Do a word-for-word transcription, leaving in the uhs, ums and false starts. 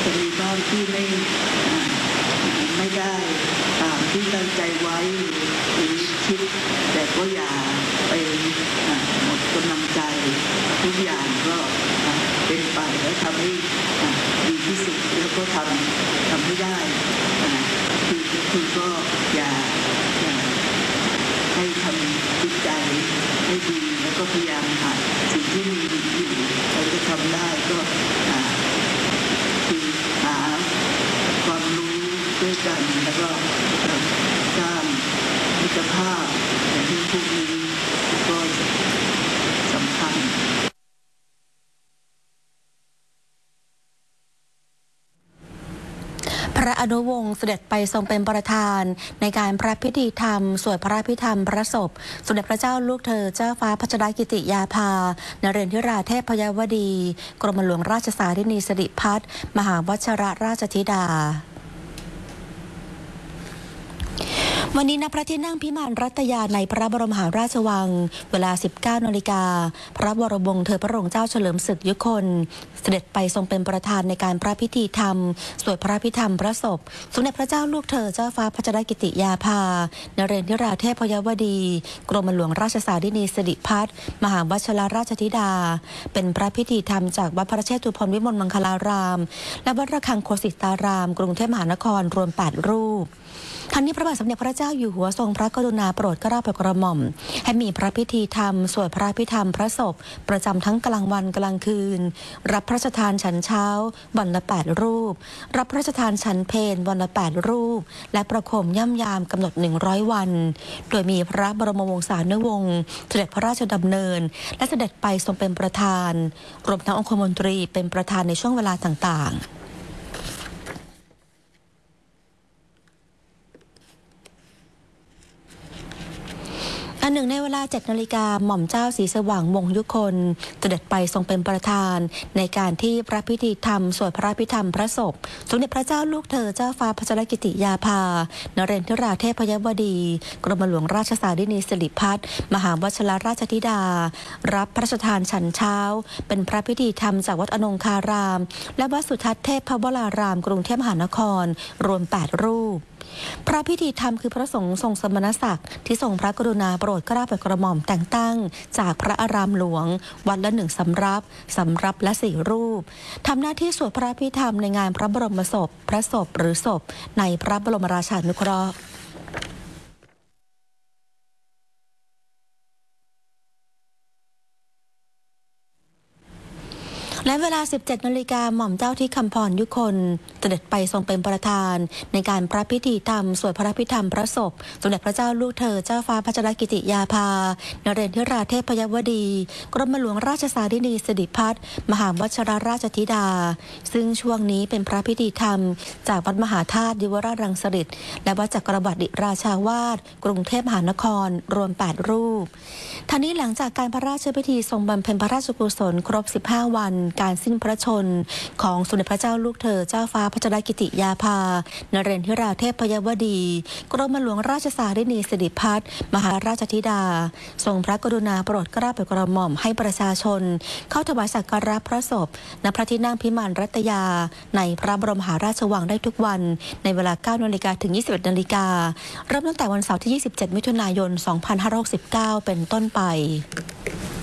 จะมีบ้างที่ไม่ไม่ได้ตามที่ตั้งใจไว้หรือคิดแต่ก็อย่าไปหมดกำลังใจทุกอย่างก็เป็นไปแล้วทำให้ดีที่สุดแล้วก็ทำทำให้ได้คือคือก็อย่าอย่าให้ทำจิตใจให้ดีแล้วก็พยายามหาสิ่งที่มีอยู่เราจะทำได้ก็คือหาความรู้ด้วยกันแล้วก็สร้างมิตรภาพอย่างที่พวกนี้ก็สำคัญพระอนุวงศ์เสด็จไปทรงเป็นประธานในการพระพิธีธรรมสวดพระพิธรรมพระศพสมเด็จพระเจ้าลูกเธอเจ้าฟ้าพัชรกิติยาภานเรนทิราเทพยวดีกรมหลวงราชสารินีสิริพัฒน์มหาวชิรราชธิดาวันนี้ณพระที่นั่งพิมานรัตยาในพระบรมมหาราชวังเวลา สิบเก้านาฬิกาพระวรวงศ์เธอพระองค์เจ้าเฉลิมศึกยุคนเสด็จไปทรงเป็นประธานในการพระพิธีธรรมสวดพระพิธรรมพระศพสมเด็จพระเจ้าลูกเธอเจ้าฟ้าพัชรกิติยาภานเรนทิราเทพยวดีกรมหลวงราชสารินีสิริพัฒน์มหาวชิรราชธิดาเป็นพระพิธีธรรมจากวัดพระเชตุพนวิมลมังคลารามและวัดระฆังโคสิตารามกรุงเทพมหานครรวมแปดรูปทั้งนี้พระบาทสมเด็จพระเจ้าอยู่หัวทรงพระกรุณาโปรดเกล้าโปรดกระหม่อมให้มีพระพิธีธรรมสวดพระพิธรรมพระศพประจำทั้งกลางวันกลางคืนรับพระราชทานฉันเช้าวันละแปดรูปรับพระราชทานฉันเพลวันละแปดรูปและประโคมย่ำยามกำหนดหนึ่งร้อยวันโดยมีพระบรมวงศานุวงศ์เสด็จพระราชดำเนินและเสด็จไปทรงเป็นประธานรวมทั้งองคมนตรีเป็นประธานในช่วงเวลาต่างๆอันหนึ่งในเวลาเจ็ดนาฬิกาหม่อมเจ้าศรีสว่างวงศ์ยุคนเสด็จไปทรงเป็นประธานในการที่พระพิธีธรรมสวดพระพิธรรมพระศพสมเด็จพระเจ้าลูกเธอเจ้าฟ้าพัชรกิติยาภานเรนทิราเทพยวดีกรมหลวงราชสารินีสิริพัฒน์มหาวชิรราชธิดารับพระราชทานฉันเช้าเป็นพระพิธีธรรมจากวัดอนงคารามและวัดสุทัศน์เทพพวรารามกรุงเทพมหานครรวมแปดรูปพระพิธีธรรมคือพระสงฆ์ทรงสมณศักดิ์ที่ทรงพระกรุณาโปรดเกล้าโปรดกระหม่อมแต่งตั้งจากพระอารามหลวงวัดละหนึ่งสำรับสำรับและสี่รูปทำหน้าที่สวดพระพิธรรมในงานพระบรมศพพระศพหรือศพในพระบรมราชานุเคราะห์และเวลา สิบเจ็ดนาฬิกาหม่อมเจ้าที่คำพรยุคนเสด็จไปทรงเป็นประธานในการพระพิธีธรรมสวดพระพิธรรมพระศพสมเด็จพระเจ้าลูกเธอเจ้าฟ้าพัชรกิติยาภานเรนทิราเทพยวดีกรมหลวงราชสารินีสิริพัฒน์มหาวชิรราชธิดาซึ่งช่วงนี้เป็นพระพิธีธรรมจากวัดมหาธาตุยุวราชรังสฤษฎ์และวัดจักรวรรดิราชาวาสกรุงเทพมหานครรวมแปดรูปทั้งนี้หลังจากการพระราชพิธีทรงบำเพ็ญพระราชกุศลครบสิบห้าวันการสิ้นพระชนของสมเด็จพระเจ้าลูกเธอเจ้าฟ้าพัชรกิติยาภานเรนทิราเทพยวดีกรมหลวงราชสารินีสิริพัฒน์มหาราชธิดาทรงพระกรุณาโปรดเกล้าโปรดกระหม่อมให้ประชาชนเข้าถวายสักการะพระศพณพระที่นั่งพิมานรัตยาในพระบรมมหาราชวังได้ทุกวันในเวลา เก้านาฬิกา ถึง ยี่สิบเอ็ดนาฬิกาเริ่มตั้งแต่วันเสาร์ที่ ยี่สิบเจ็ดมิถุนายน สองพันห้าร้อยหกสิบเก้าเป็นต้นไป